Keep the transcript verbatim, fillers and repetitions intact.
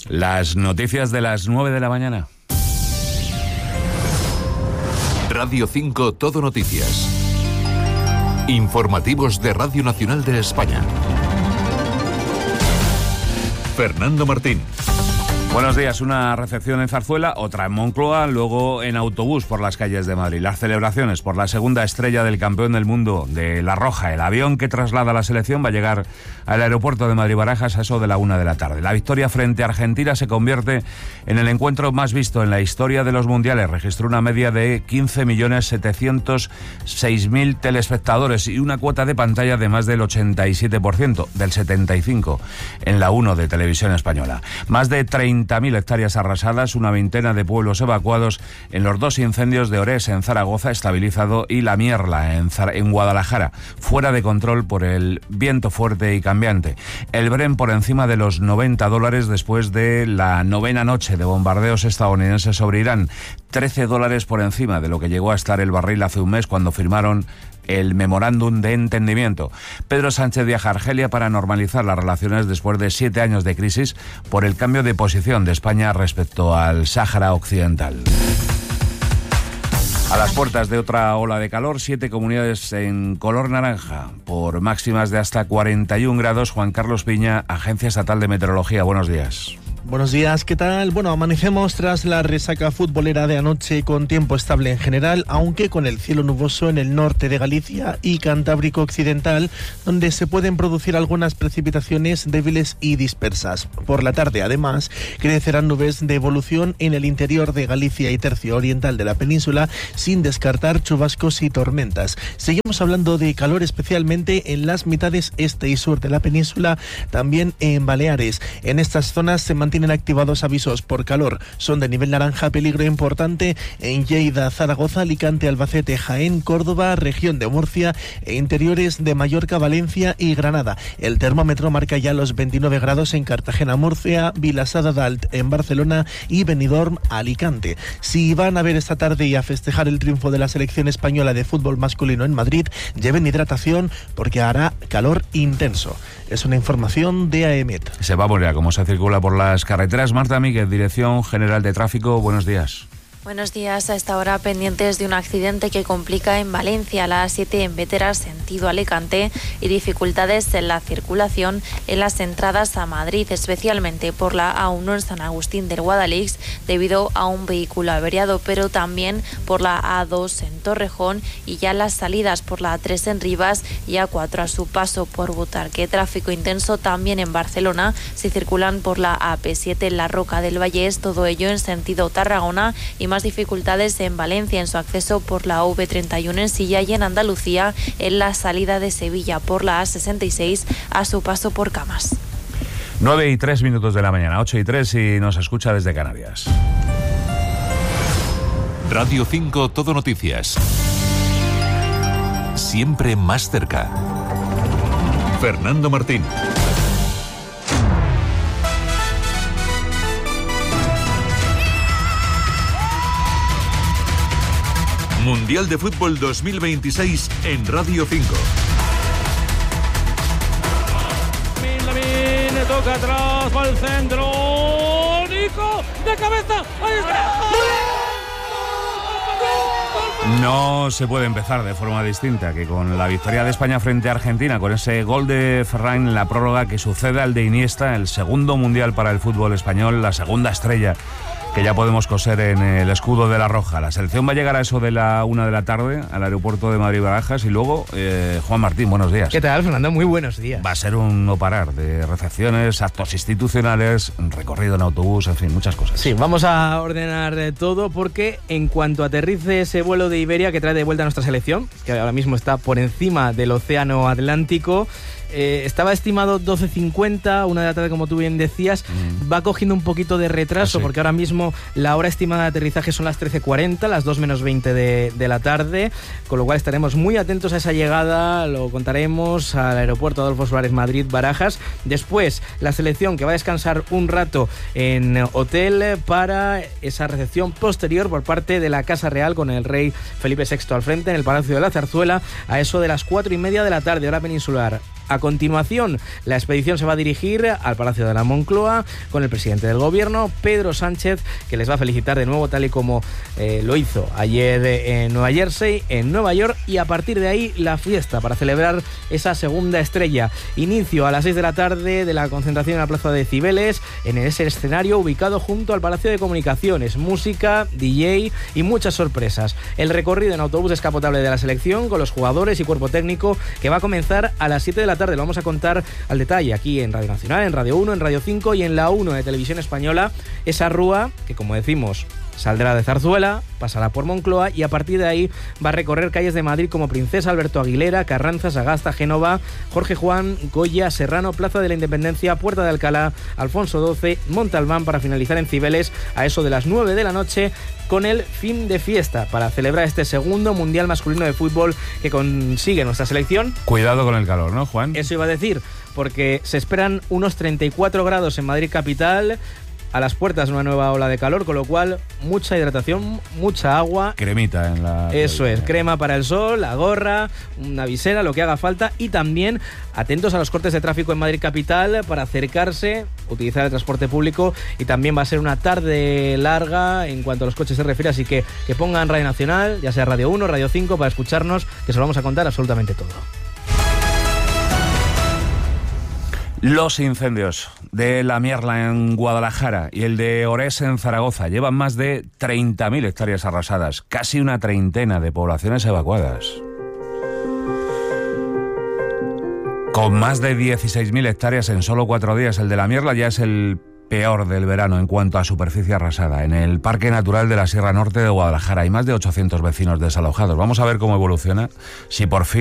Las noticias de las nueve de la mañana. Radio cinco Todo Noticias. Informativos de Radio Nacional de España. Fernando Martín. Buenos días. Una recepción en Zarzuela, otra en Moncloa, luego en autobús por las calles de Madrid. Las celebraciones por la segunda estrella del campeón del mundo de La Roja. El avión que traslada a la selección va a llegar al aeropuerto de Madrid-Barajas a eso de la una de la tarde. La victoria frente a Argentina se convierte en el encuentro más visto en la historia de los mundiales. Registró una media de quince millones setecientos seis mil telespectadores y una cuota de pantalla de más del ochenta y siete por ciento, del setenta y cinco por ciento en la uno de Televisión Española. Más de treinta mil hectáreas arrasadas, una veintena de pueblos evacuados en los dos incendios de Orés en Zaragoza, estabilizado, y La Mierla en, Zar- en Guadalajara, fuera de control por el viento fuerte y cambiante. El Bren por encima de los noventa dólares después de la novena noche de bombardeos estadounidenses sobre Irán, trece dólares por encima de lo que llegó a estar el barril hace un mes cuando firmaron el memorándum de entendimiento. Pedro Sánchez viaja a Argelia para normalizar las relaciones después de siete años de crisis por el cambio de posición de España respecto al Sáhara Occidental. A las puertas de otra ola de calor, siete comunidades en color naranja por máximas de hasta cuarenta y un grados. Juan Carlos Piña, Agencia Estatal de Meteorología. Buenos días. Buenos días, ¿qué tal? Bueno, amanecemos tras la resaca futbolera de anoche con tiempo estable en general, aunque con el cielo nuboso en el norte de Galicia y Cantábrico Occidental, donde se pueden producir algunas precipitaciones débiles y dispersas. Por la tarde, además, crecerán nubes de evolución en el interior de Galicia y tercio oriental de la península, sin descartar chubascos y tormentas. Seguimos hablando de calor, especialmente en las mitades este y sur de la península, también en Baleares. En estas zonas se mantienen activados avisos por calor. Son de nivel naranja, peligro importante en Lleida, Zaragoza, Alicante, Albacete, Jaén, Córdoba, región de Murcia e interiores de Mallorca, Valencia y Granada. El termómetro marca ya los veintinueve grados en Cartagena, Murcia, Vilassar de Dalt en Barcelona y Benidorm, Alicante. Si van a ver esta tarde y a festejar el triunfo de la selección española de fútbol masculino en Madrid, lleven hidratación porque hará calor intenso. Es una información de AEMET. Se va a volver a cómo se circula por las carreteras. Marta Míguez, Dirección General de Tráfico, buenos días. Buenos días. A esta hora pendientes de un accidente que complica en Valencia, a la A siete en Bétera, sentido Alicante, y dificultades en la circulación en las entradas a Madrid, especialmente por la A uno en San Agustín del Guadalix, debido a un vehículo averiado, pero también por la A dos en Torrejón y ya las salidas por la A tres en Rivas y A cuatro a su paso por Butarque. Tráfico intenso también en Barcelona, si circulan por la A P siete en la Roca del Vallés, todo ello en sentido Tarragona, y más dificultades en Valencia en su acceso por la A V treinta y uno en Silla y en Andalucía en la salida de Sevilla por la A sesenta y seis a su paso por Camas. nueve y tres minutos de la mañana, ocho y tres, y nos escucha desde Canarias. Radio cinco Todo Noticias. Siempre más cerca. Fernando Martín. Mundial de Fútbol dos mil veintiséis en Radio cinco. Lamine toca atrás, va al centro. Nico, de cabeza. Ahí está. No se puede empezar de forma distinta que con la victoria de España frente a Argentina, con ese gol de Ferran en la prórroga que sucede al de Iniesta, el segundo mundial para el fútbol español, la segunda estrella que ya podemos coser en el escudo de La Roja. La selección va a llegar a eso de la una de la tarde al aeropuerto de Madrid-Barajas y luego, eh, Juan Martín, buenos días. ¿Qué tal, Fernando? Muy buenos días. Va a ser un no parar de recepciones, actos institucionales, recorrido en autobús, en fin, muchas cosas. Sí, vamos a ordenar todo porque en cuanto aterrice ese vuelo de Iberia que trae de vuelta a nuestra selección, que ahora mismo está por encima del Océano Atlántico, Eh, estaba estimado doce cincuenta, una de la tarde, como tú bien decías. Mm. Va cogiendo un poquito de retraso, ah, sí, porque ahora mismo la hora estimada de aterrizaje son las trece cuarenta, las dos menos veinte de, de la tarde, con lo cual estaremos muy atentos a esa llegada. Lo contaremos al aeropuerto Adolfo Suárez Madrid-Barajas. Después, la selección que va a descansar un rato en hotel para esa recepción posterior por parte de la Casa Real, con el rey Felipe sexto al frente en el Palacio de la Zarzuela, a eso de las cuatro y media de la tarde, hora peninsular. A continuación, la expedición se va a dirigir al Palacio de la Moncloa con el presidente del gobierno, Pedro Sánchez, que les va a felicitar de nuevo, tal y como eh, lo hizo ayer en Nueva Jersey, en Nueva York, y a partir de ahí la fiesta para celebrar esa segunda estrella. Inicio a las seis de la tarde de la concentración en la Plaza de Cibeles, en ese escenario ubicado junto al Palacio de Comunicaciones. Música, D J y muchas sorpresas. El recorrido en autobús descapotable de la selección con los jugadores y cuerpo técnico, que va a comenzar a las siete de la tarde. Lo vamos a contar al detalle aquí en Radio Nacional, en Radio uno, en Radio cinco y en la uno de Televisión Española. Esa rúa que, como decimos, saldrá de Zarzuela, pasará por Moncloa y a partir de ahí va a recorrer calles de Madrid como Princesa, Alberto Aguilera, Carranza, Sagasta, Génova, Jorge Juan, Goya, Serrano, Plaza de la Independencia, Puerta de Alcalá, Alfonso doce, Montalbán, para finalizar en Cibeles a eso de las nueve de la noche con el fin de fiesta para celebrar este segundo Mundial Masculino de Fútbol que consigue nuestra selección. Cuidado con el calor, ¿no, Juan? Eso iba a decir, porque se esperan unos treinta y cuatro grados en Madrid capital, a las puertas de una nueva ola de calor, con lo cual mucha hidratación, mucha agua. Cremita en la... Eso es, crema para el sol, la gorra, una visera, lo que haga falta, y también atentos a los cortes de tráfico en Madrid capital para acercarse, utilizar el transporte público, y también va a ser una tarde larga en cuanto a los coches se refiere, así que que pongan Radio Nacional, ya sea Radio uno, Radio cinco, para escucharnos, que se lo vamos a contar absolutamente todo. Los incendios de La Mierla en Guadalajara y el de Orés en Zaragoza llevan más de treinta mil hectáreas arrasadas, casi una treintena de poblaciones evacuadas. Con más de dieciséis mil hectáreas en solo cuatro días, el de La Mierla ya es el peor del verano en cuanto a superficie arrasada. En el Parque Natural de la Sierra Norte de Guadalajara hay más de ochocientos vecinos desalojados. Vamos a ver cómo evoluciona, si por fin